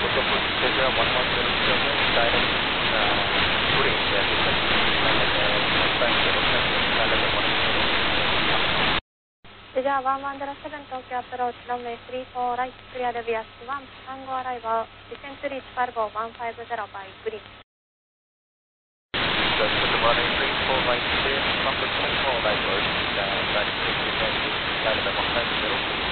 put Cobra 110 direct green, descend, expand, land at 110. Cedar 117 Tokyo approach runway 34 right, clear Devias 1, Tango arrival, descent to reach 50150 by green. Cedar runway 34 right, clear, number 24 right, back to descent, land at 150.